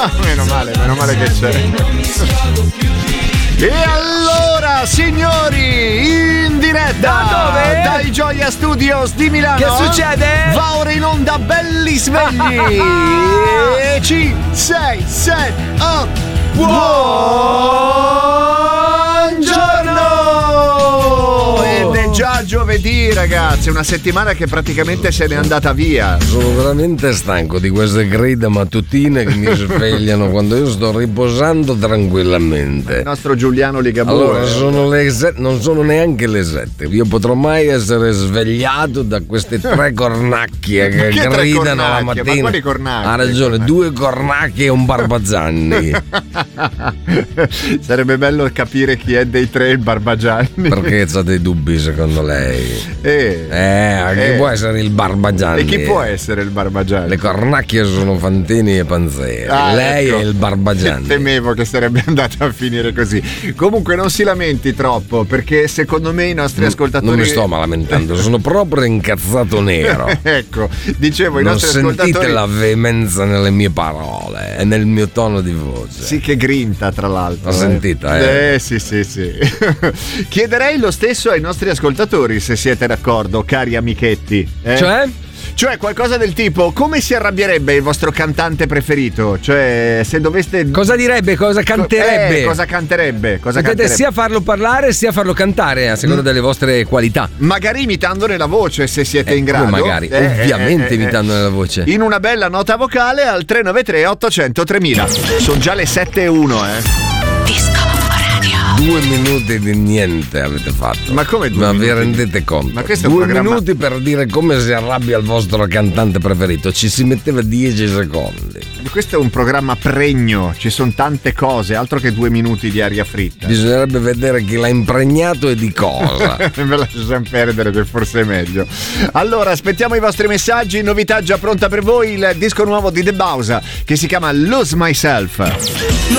Meno male che c'è. E allora, signori, in diretta da dove? Dai Gioia Studios di Milano. Che succede? Va ora in onda belli svegli. 5, 6, 7, 8. Buongiorno! Ed è già giovedì, ragazzi, una settimana che praticamente se n'è andata via. Sono veramente stanco di queste grida mattutine che mi svegliano quando io sto riposando tranquillamente. Il nostro Giuliano Ligabue. Allora, sono le 7, non sono neanche le 7. Io potrò mai essere svegliato da queste tre cornacchie che gridano la mattina. Ma quali cornacchie? Ha ragione, 2 cornacchie e un Barbagianni. Sarebbe bello capire chi è dei tre il Barbagianni. Perché c'ha dei dubbi secondo lei? Chi può essere il Barbagianni? E chi può essere il Barbagianni? Le cornacchie sono Fantini e Panzeri. Lei ecco. è il Barbagianni. Temevo che sarebbe andata a finire così. Comunque non si lamenti troppo, perché secondo me i nostri ascoltatori... Non mi sto lamentando, sono proprio incazzato nero. Ecco, dicevo, i nostri ascoltatori... Sentite la veemenza nelle mie parole e nel mio tono di voce. Sì, che grinta, tra l'altro. L'ho sentita, sì. Chiederei lo stesso ai nostri ascoltatori, se siete d'accordo, cari amichetti. Cioè qualcosa del tipo: come si arrabbierebbe il vostro cantante preferito? Cioè, se doveste... Cosa direbbe? Cosa canterebbe? Cosa canterebbe? Potete sia farlo parlare sia farlo cantare a seconda delle vostre qualità. Magari imitandone la voce, se siete in grado. Magari, ovviamente imitandone la voce. In una bella nota vocale al 393 800 3000. Sono già le 7:01, Disco Radio. 2 minuti di niente avete fatto. Ma come 2 minuti? Ma vi rendete conto? Ma questo è un 2 programma... minuti per dire come si arrabbia il vostro cantante preferito. Ci si metteva 10 secondi. Questo è un programma pregno, ci sono tante cose, altro che 2 minuti di aria fritta. Bisognerebbe vedere chi l'ha impregnato e di cosa. Me lascio sempre perdere, che forse è meglio. Allora, aspettiamo i vostri messaggi. Novità già pronta per voi, il disco nuovo di The Bausa che si chiama Lose Myself.